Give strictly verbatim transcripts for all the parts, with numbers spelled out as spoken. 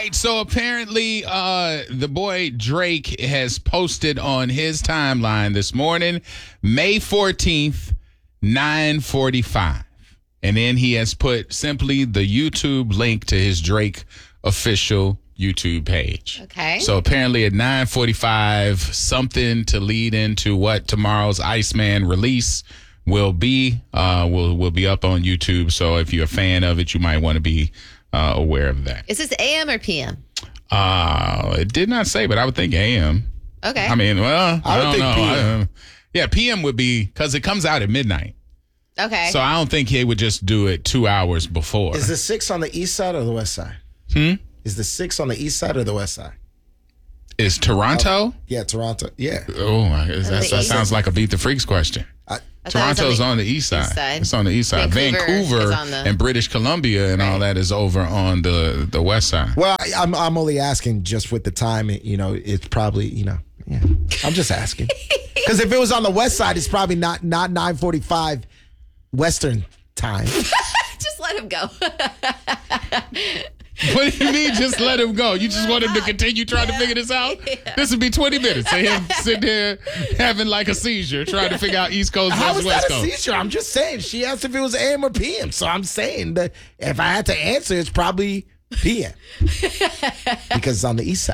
So apparently, uh, the boy Drake has posted on his timeline this morning, May fourteenth, nine forty-five. And then he has put simply the YouTube link to his Drake official YouTube page. Okay. So apparently at nine forty-five, something to lead into what tomorrow's Iceman release will be, uh, will will be up on YouTube. So if you're a fan of it, you might want to be uh, aware of that. Is this A M or P M? Uh, it did not say, but I would think A M. Okay. I mean, well, I, I would don't think know. P M. I don't- yeah, P M would be, because it comes out at midnight. Okay. So I don't think he would just do it two hours before. Is the six on the east side or the west side? Hmm? Is the six on the east side or the west side? Is Toronto? Yeah, Toronto. Yeah. Oh, my, that's, that east. sounds like a Beat the Freaks question. I, I thought it was on Toronto's the on the east side. east side. It's on the east side. Vancouver Vancouver, is on the- and British Columbia and all Right. that is over on the, the west side. well, I, I'm I'm only asking just with the time. You know, it's probably you know. Yeah, I'm just asking because if it was on the west side, it's probably not not nine forty-five Western time. Just let him go. What do you mean just let him go? You just want him to continue trying to figure this out? This would be twenty minutes of him sitting here having like a seizure trying to figure out East Coast How versus is West that a Coast. seizure? I'm just saying. She asked if it was A M or P M, so I'm saying that if I had to answer, it's probably P M because it's on the east side.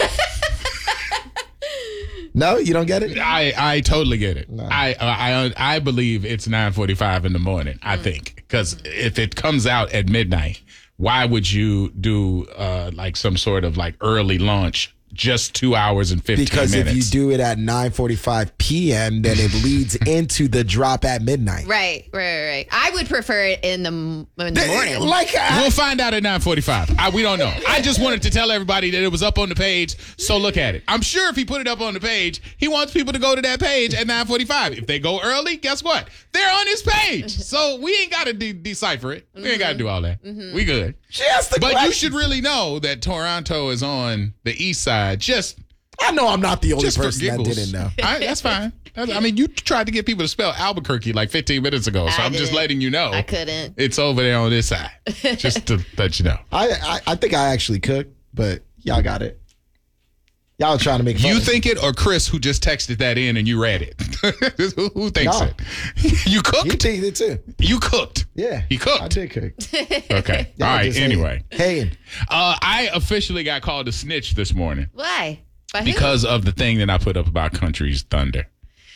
No, you don't get it. I, I totally get it. I, I I believe it's nine forty-five in the morning, I think. Because if it comes out at midnight, why would you do uh, like some sort of like early launch just two hours and fifteen Because minutes? if you do it at nine forty-five p.m., then it leads into the drop at midnight. Right, right, right. I would prefer it in the m- in the Th- morning. Like, I, We'll find out at nine forty-five. I, we don't know. I just wanted to tell everybody that it was up on the page, so look at it. I'm sure if he put it up on the page, he wants people to go to that page at nine forty-five. If they go early, guess what? They're on his page. So we ain't got to de- decipher it. We ain't got to do all that. We good. she asked the But question. you should really know that Toronto is on the east side. Just, I know I'm not the only just for person that giggles. didn't know. I, that's fine. That's- I mean, you tried to get people to spell Albuquerque like fifteen minutes ago, so I I'm just didn't. letting you know. I couldn't. It's over there on this side, just to let you know. I, I I think I actually could, but y'all got it. Y'all trying to make fun You of me. think it, or Chris, who just texted that in and you read it? who, who thinks No. it? You He cooked. thinks it too. You cooked. Yeah. He cooked. I did cook. Okay. Y'all All right. just Anyway, Hey, uh, I officially got called a snitch this morning Why? By who? because of the thing that I put up about Country's Thunder.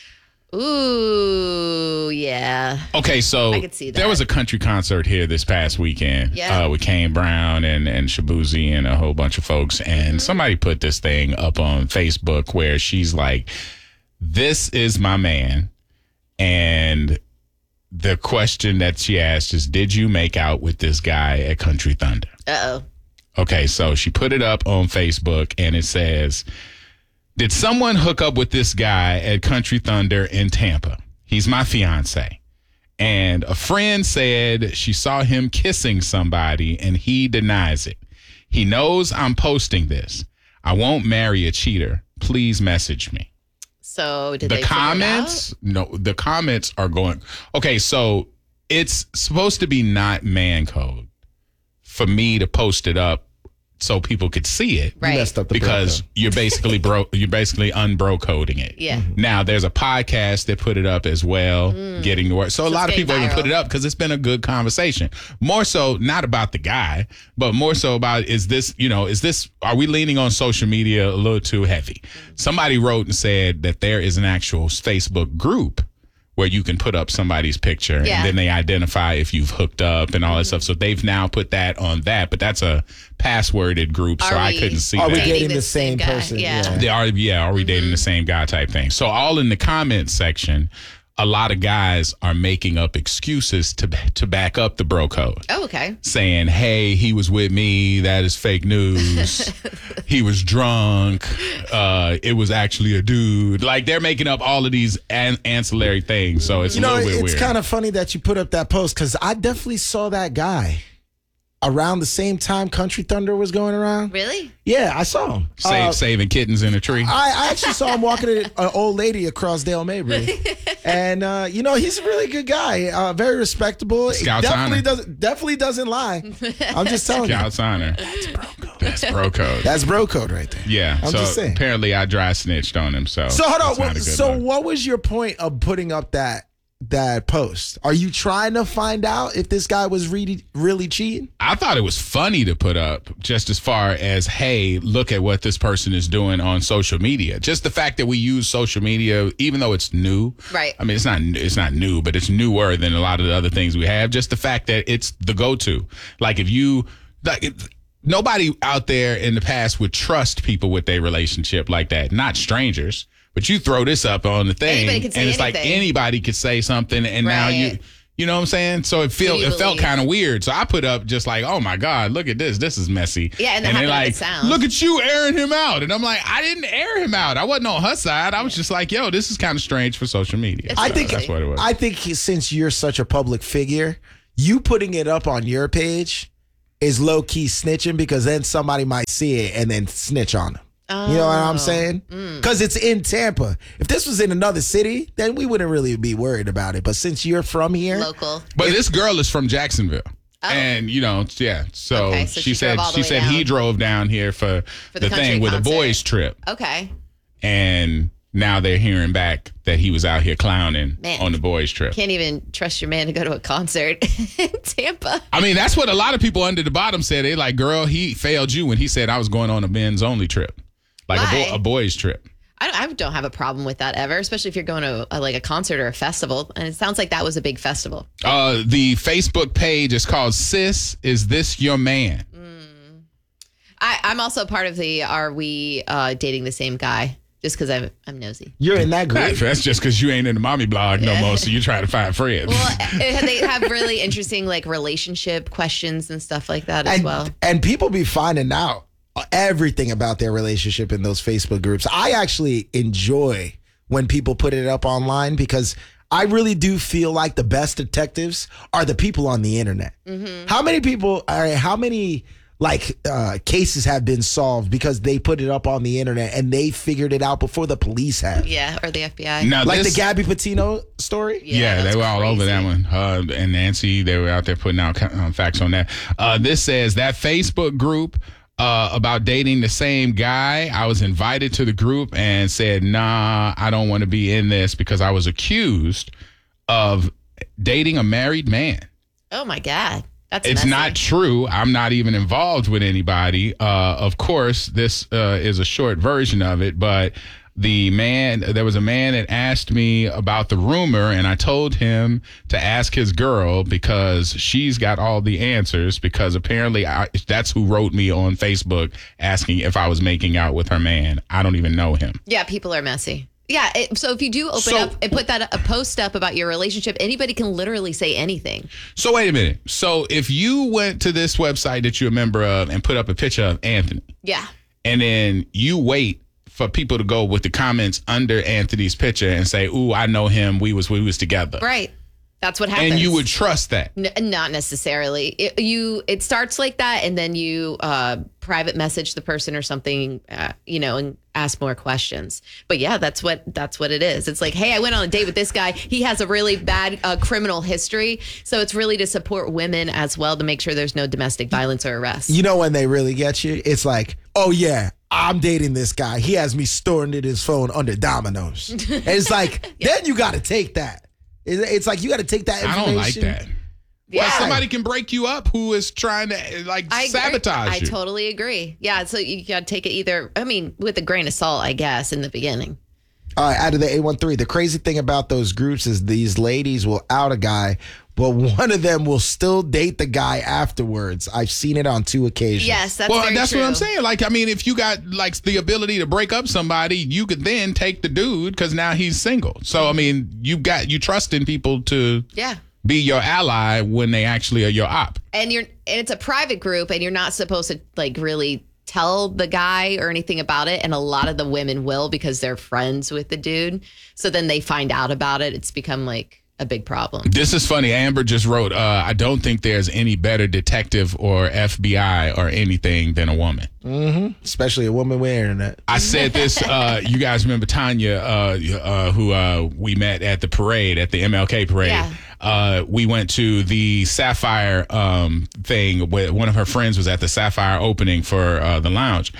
Ooh, yeah. Okay, so I could see there that. was a country concert here this past weekend Yeah. uh, with Kane Brown and, and Shabuzi and a whole bunch of folks. And Mm-hmm. somebody put this thing up on Facebook where she's like, this is my man. And the question that she asked is, did you make out with this guy at Country Thunder? Uh-oh. Okay, so she put it up on Facebook and it says, did someone hook up with this guy at Country Thunder in Tampa? He's my fiance. And a friend said she saw him kissing somebody and he denies it. He knows I'm posting this. I won't marry a cheater. Please message me. So did The they figure it comments, no, the comments are going, okay, so it's supposed to be not man code for me to post it up so people could see it. Right. you messed up the Because bro you're basically bro, you're basically unbro coding it. Yeah. Now there's a podcast that put it up as well, getting the word. So, a it's lot of getting people even viral. put it up because it's been a good conversation. More so, not about the guy, but more so about is this, you know, is this? Are we leaning on social media a little too heavy? Somebody wrote and said that there is an actual Facebook group where you can put up somebody's picture Yeah. and then they identify if you've hooked up and all that stuff. So they've now put that on that, but that's a passworded group, so Are I we- couldn't see Are we that. Dating dating the this same same guy, person? yeah. They are, yeah, are we dating Mm-hmm. the same guy type thing? So all in the comment section, a lot of guys are making up excuses to to back up the bro code, Oh, okay. saying, "Hey, he was with me. That is fake news. He was drunk. Uh, it was actually a dude." Like they're making up all of these an- ancillary things. So it's You a know, little bit it's weird. kind of funny that you put up that post because I definitely saw that guy around the same time Country Thunder was going around. Really? Yeah, I saw him. Save, Uh, saving kittens in a tree. I, I actually saw him walking an old lady across Dale Mabry, and uh, you know he's a really good guy, uh, very respectable. Scout's definitely honor. doesn't definitely doesn't lie. I'm just telling you. Scout's honor. That's bro code. That's bro code. That's bro code right there. Yeah. I'm so just saying. apparently I dry snitched on him. So So hold on. that's not What, a good so look. what was your point of putting up that that post? Are you trying to find out if this guy was really really cheating? I thought it was funny to put up, just as far as, hey, look at what this person is doing on social media. Just the fact that we use social media, even though it's new. Right. I mean, it's not it's not new, but it's newer than a lot of the other things we have. Just the fact that it's the go-to. Like if you like. It, nobody out there in the past would trust people with their relationship like that, not strangers. But you throw this up on the thing, Anybody can say and it's anything. like anybody could say something, and now Right. you, you know what I'm saying? So it feel you it felt believe? kind of weird. So I put up just like, oh my god, look at this, this is messy. Yeah, and they're then how can it like, sound? look at you airing him out, and I'm like, I didn't air him out. I wasn't on her side. I was just like, yo, this is kind of strange for social media. It's I So think that's what it was. I think since you're such a public figure, you putting it up on your page is low key snitching because then somebody might see it and then snitch on them. You know what I'm Oh. saying? Because it's in Tampa. If this was in another city, then we wouldn't really be worried about it. But since you're from here, Local. But this girl is from Jacksonville. And you know, yeah. So, Okay, so she, she drove said all the she way said he down. drove down here for, For the, the thing country with concert. a boys trip, Okay. and now they're hearing back that he was out here clowning Man. on the boys trip. Can't even trust your man to go to a concert in Tampa. I mean, that's what a lot of people under the bottom said. They like, girl, he failed you when he said I was going on a men's only trip, like a, Why? bo- a boys trip. I don't, I don't have a problem with that ever, especially if you're going to a, like a concert or a festival. And it sounds like that was a big festival. Uh, the Facebook page is called Sis, Is This Your Man? I, I'm also part of the Are We uh, Dating the Same Guy? Just because I'm, I'm nosy. you're in that group. That's just because you ain't in the mommy blog no more, so you try to find friends. Well, eh, they have really interesting like relationship questions and stuff like that as and, well. and people be finding out everything about their relationship in those Facebook groups. I actually enjoy when people put it up online because I really do feel like the best detectives are the people on the internet. How many people are, how many like uh, cases have been solved because they put it up on the internet and they figured it out before the police have? Yeah, or the F B I. Now, Like this- the Gabby Patino story? Yeah, that's they were all over crazy. that one. Uh, and Nancy, they were out there putting out um, facts on that. Uh, this says that Facebook group uh, about dating the same guy. I was invited to the group and said, nah, I don't want to be in this because I was accused of dating a married man. Oh my God. That's It's messy. not true. I'm not even involved with anybody. Uh, of course, this uh, is a short version of it, but the man, there was a man that asked me about the rumor, and I told him to ask his girl because she's got all the answers. Because apparently, I, that's who wrote me on Facebook asking if I was making out with her man. I don't even know him. Yeah, people are messy. Yeah, it, so if you do open So- up and put that a post up about your relationship, anybody can literally say anything. So wait a minute. So if you went to this website that you're a member of and put up a picture of Anthony, Yeah. and then you wait for people to go with the comments under Anthony's picture and say, "Ooh, I know him. We was we was together," Right. That's what happens. and you would trust that. N- not necessarily. It, you it starts like that, and then you uh, private message the person or something, uh, you know, and ask more questions. But yeah, that's what that's what it is. It's like, hey, I went on a date with this guy. He has a really bad uh, criminal history, so it's really to support women as well to make sure there's no domestic violence or arrests. You know when they really get you? It's like, oh yeah, I'm dating this guy. He has me storing in his phone under dominoes. And it's like, then you got to take that. It- It's like you got to take that I information. don't like that. Yeah. Well, somebody can break you up who is trying to like I agree. sabotage I you. totally agree. Yeah, so you got to take it either. I mean, with a grain of salt, I guess, in the beginning. All right, out of the eight one three, the crazy thing about those groups is these ladies will out a guy, but one of them will still date the guy afterwards. I've seen it on two occasions. Yes, that's well, very that's true. what I'm saying. Like, I mean, if you got like the ability to break up somebody, you could then take the dude because now he's single. So, I mean, you got you trusting people to Yeah. be your ally when they actually are your op. And you're and it's a private group and you're not supposed to like really tell the guy or anything about it, and a lot of the women will because they're friends with the dude, so then they find out about it. It's become like a big problem. This is funny. Amber just wrote, uh, I don't think there's any better detective or F B I or anything than a woman. Mm-hmm. Especially a woman with internet. I said this, uh, you guys remember Tanya, uh, uh, who uh, we met at the parade, at the M L K parade. Yeah. Uh, we went to the Sapphire um, thing where one of her friends was at the Sapphire opening for uh, the lounge.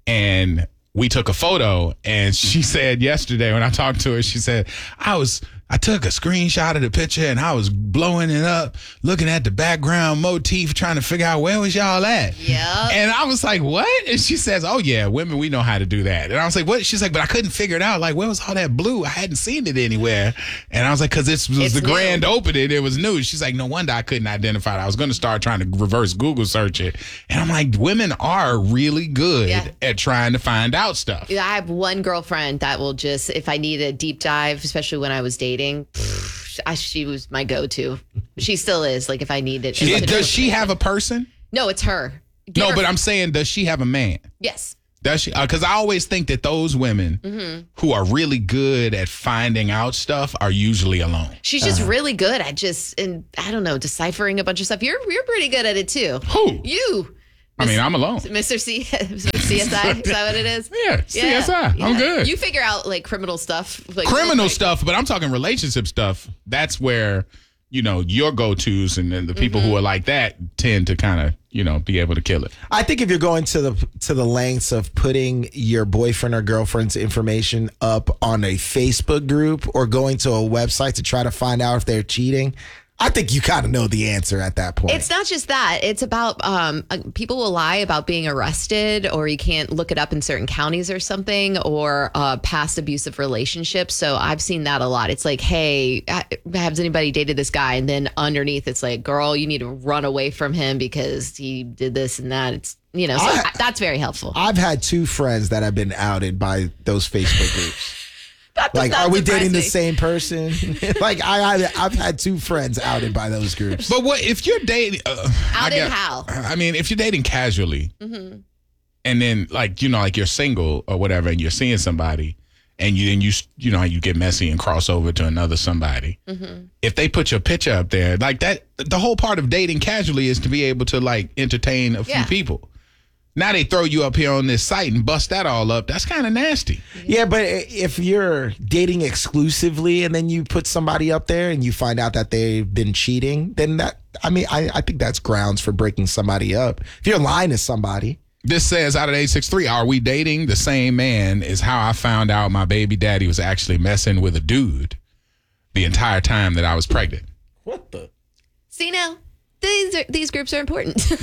And we took a photo, and she said yesterday when I talked to her, she said, I was... I took a screenshot of the picture and I was blowing it up, looking at the background motif, trying to figure out where was y'all at. Yeah. And I was like, what? And she says, oh, yeah, women, we know how to do that. And I was like, what? She's like, but I couldn't figure it out. Like, where was all that blue? I hadn't seen it anywhere. And I was like, because this was It's the new. grand opening. It was new. She's like, no wonder I couldn't identify it. I was going to start trying to reverse Google search it. And I'm like, women are really good Yeah. at trying to find out stuff. Yeah, I have one girlfriend that will just, if I need a deep dive, especially when I was dating, pff, I, she was my go-to. She still is. Like if I need it. It- does she have a person? No, it's her. Give No, her- but I'm saying, does she have a man? yes. Does she? Because I always think that those women Mm-hmm. who are really good at finding out stuff are usually alone. She's just really good at just, and I don't know, deciphering a bunch of stuff. You're you're pretty good at it too. Who? You. I mean, I'm alone. Mister C, C S I, is that what it is? Yeah, C S I. I'm Yeah. good. You figure out like criminal stuff. Like, Criminal like- stuff, but I'm talking relationship stuff. That's where, you know, your go-tos and then the people Mm-hmm. who are like that tend to kind of, you know, be able to kill it. I think if you're going to the to the lengths of putting your boyfriend or girlfriend's information up on a Facebook group or going to a website to try to find out if they're cheating, I think you kind of know the answer at that point. It's not just that. It's about um, uh, people will lie about being arrested, or you can't look it up in certain counties or something, or uh, past abusive relationships. So I've seen that a lot. It's like, hey, ha- has anybody dated this guy? And then underneath, it's like, girl, you need to run away from him because he did this and that. It's, you know, so I- I- that's very helpful. I've had two friends that have been outed by those Facebook groups. That does Like, not are we surprise dating the me. same person? Like, I, I, I've had two friends outed by those groups. But what if you're dating? Uh, I Outed guess- how? I mean, if you're dating casually, Mm-hmm. and then like you know, like you're single or whatever, and you're seeing somebody, and you and you you know how you get messy and cross over to another somebody. Mm-hmm. If they put your picture up there, like that, the whole part of dating casually is to be able to like entertain a few Yeah. people. Now they throw you up here on this site and bust that all up. That's kind of nasty. Yeah, but if you're dating exclusively and then you put somebody up there and you find out that they've been cheating, then that, I mean, I, I think that's grounds for breaking somebody up. If you're lying to somebody. This says out of eight six three, are we dating the same man? Is how I found out my baby daddy was actually messing with a dude the entire time that I was pregnant. What the? See now, these are, these groups are important. this,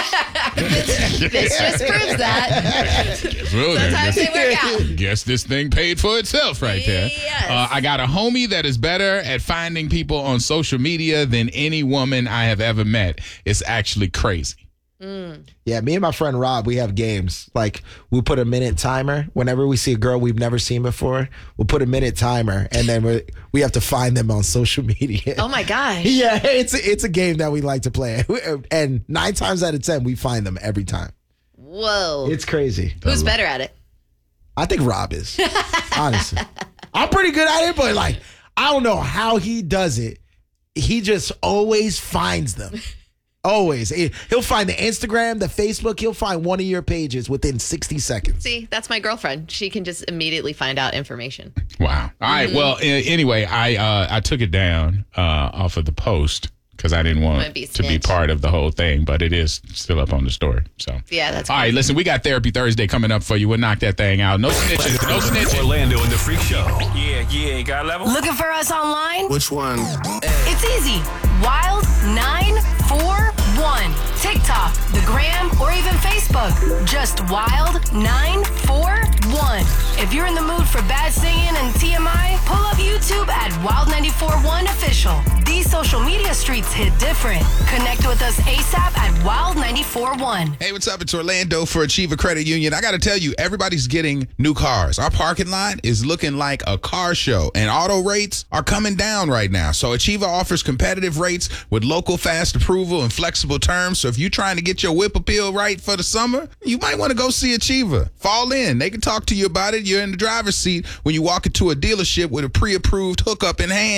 this just proves that. Well, then, Sometimes they work out. Guess this thing paid for itself right there. Yes. Uh, I got a homie that is better at finding people on social media than any woman I have ever met. It's actually crazy. Yeah, me and my friend Rob, we have games. Like, we put a minute timer. Whenever we see a girl we've never seen before, we'll put a minute timer, and then we we have to find them on social media. Oh my gosh. Yeah, it's a, it's a game that we like to play, and nine times out of ten, we find them every time. Whoa. It's crazy. Who's better at it? I think Rob is. Honestly, I'm pretty good at it, but like, I don't know how he does it. He just always finds them. Always. He'll find the Instagram, the Facebook. He'll find one of your pages within sixty seconds. See, that's my girlfriend. She can just immediately find out information. Wow. All right. Well, a- anyway, I uh, I took it down uh, off of the post because I didn't want Might be a to be snitch. part of the whole thing, but it is still up on the story. So Yeah, that's all right. Listen, we got Therapy Thursday coming up for you. We'll knock that thing out. No snitches. No snitches. Orlando and the Freak Show. Yeah, yeah, got level. Looking for us online? Which one? It's easy. Wild nine four one. TikTok, the Gram, or even Facebook. Just Wild nine four one. If you're in the mood for bad singing and T M I, pull up YouTube at Wild nine four one Official. These social media streets hit different. Connect with us ASAP at Wild nine four one. Hey, what's up? It's Orlando for Achiever Credit Union. I got to tell you, everybody's getting new cars. Our parking lot is looking like a car show, and auto rates are coming down right now. So Achiever offers competitive rates with local fast approval and flexible terms. So if you're trying to get your whip appeal right for the summer, you might want to go see Achiever. Fall in. They can talk to you about it. You're in the driver's seat when you walk into a dealership with a pre-approved hookup in hand.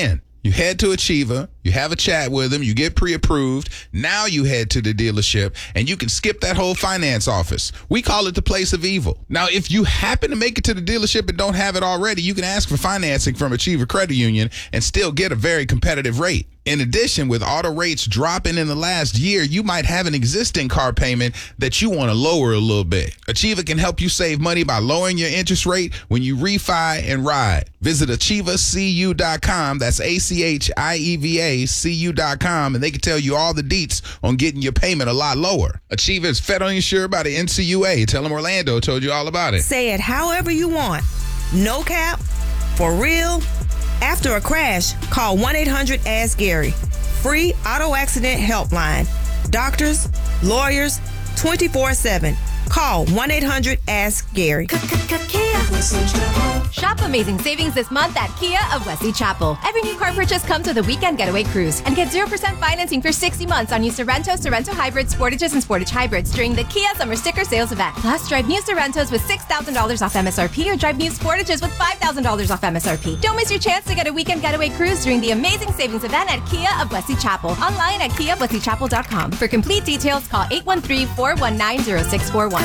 You head to Achieva, you have a chat with them, you get pre-approved. Now you head to the dealership and you can skip that whole finance office. We call it the place of evil. Now, if you happen to make it to the dealership and don't have it already, you can ask for financing from Achieva Credit Union and still get a very competitive rate. In addition, with auto rates dropping in the last year, you might have an existing car payment that you want to lower a little bit. Achieva can help you save money by lowering your interest rate when you refi and ride. Visit Achieva C U dot com. That's A C H I E V A C U dot com, and they can tell you all the deets on getting your payment a lot lower. Achieva is federally insured by the N C U A. Tell them Orlando told you all about it. Say it however you want. No cap, for real. After a crash, call one eight hundred ask Gary. Free auto accident helpline. Doctors, lawyers, twenty-four seven. Call one eight hundred ask Gary. Shop amazing savings this month at Kia of Wesley Chapel. Every new car purchase comes with a weekend getaway cruise and get zero percent financing for sixty months on new Sorrento, Sorrento Hybrids, Sportages, and Sportage Hybrids during the Kia Summer Sticker Sales event. Plus, drive new Sorrentos with six thousand dollars off M S R P or drive new Sportages with five thousand dollars off M S R P. Don't miss your chance to get a weekend getaway cruise during the amazing savings event at Kia of Wesley Chapel. Online at kia of wesley chapel dot com. For complete details, call eight one three, four one nine, zero six four one.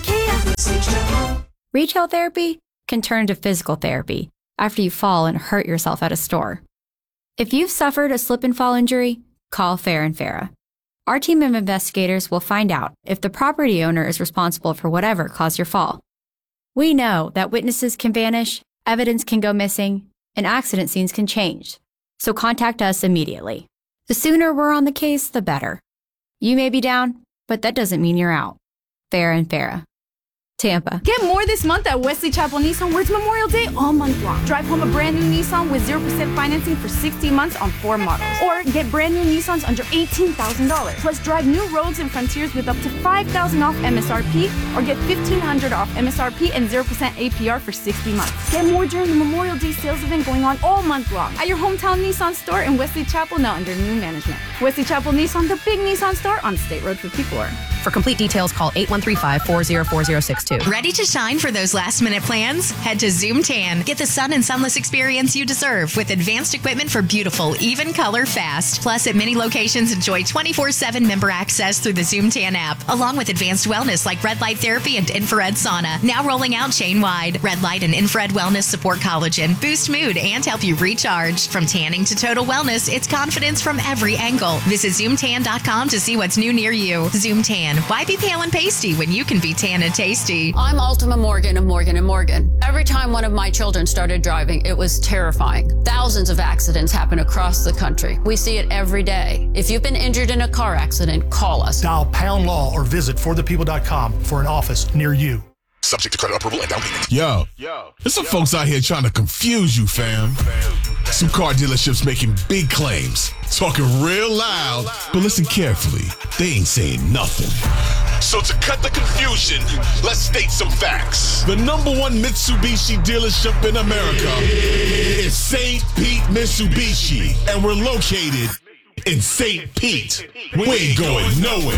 Retail therapy can turn to physical therapy after you fall and hurt yourself at a store. If you've suffered a slip and fall injury, call Fair and Farah. Our team of investigators will find out if the property owner is responsible for whatever caused your fall. We know that witnesses can vanish, evidence can go missing, and accident scenes can change. So contact us immediately. The sooner we're on the case, the better. You may be down, but that doesn't mean you're out. Fair and Farah. Tampa. Get more this month at Wesley Chapel Nissan, where it's Memorial Day all month long. Drive home a brand new Nissan with zero percent financing for sixty months on four models. Or get brand new Nissans under eighteen thousand dollars. Plus, drive new Rogues and Frontiers with up to five thousand dollars off M S R P, or get fifteen hundred dollars off M S R P and zero percent A P R for sixty months. Get more during the Memorial Day sales event going on all month long at your hometown Nissan store in Wesley Chapel, now under new management. Wesley Chapel Nissan, the big Nissan store on State Road fifty-four. For complete details, call eight one three five, four zero four, zero six two. Ready to shine for those last minute plans? Head to Zoom Tan. Get the sun and sunless experience you deserve with advanced equipment for beautiful, even color fast. Plus, at many locations, enjoy twenty-four seven member access through the Zoom Tan app, along with advanced wellness like red light therapy and infrared sauna. Now rolling out chain-wide. Red light and infrared wellness support collagen, boost mood, and help you recharge. From tanning to total wellness, it's confidence from every angle. Visit zoom tan dot com to see what's new near you. Zoom Tan. Why be pale and pasty when you can be tan and tasty? I'm Ultima Morgan of Morgan and Morgan. Every time one of my children started driving, it was terrifying. Thousands of accidents happen across the country. We see it every day. If you've been injured in a car accident, call us. Dial pound law or visit for the people dot com for an office near you. Subject to credit approval and down payment. Yo, Yo. There's some Yo. folks out here trying to confuse you, fam. fam, fam. Some car dealerships making big claims, talking real loud, but listen carefully. They ain't saying nothing. So to cut the confusion, let's state some facts. The number one Mitsubishi dealership in America is Saint Pete Mitsubishi, and we're located in Saint Pete. We ain't going nowhere.